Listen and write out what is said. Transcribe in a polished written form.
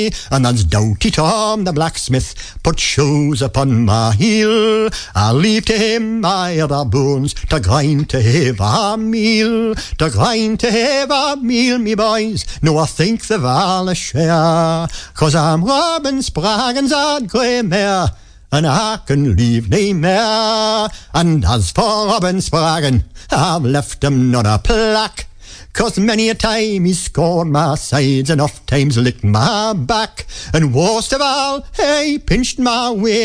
And that's Doughty Tom the blacksmith put shoes upon my heel. I'll leave to him my other bones to grind to have a meal. To grind to have a meal, me boys, no I think they've all a share. 'Cause I'm Robin Spraggan's odd grey mare, and I can leave nae mair. And as for Robin Spraggan, I've left him not a plaque. 'Cause many a time he's scored my sides, and oft times licked my back. And worst of all, he pinched my way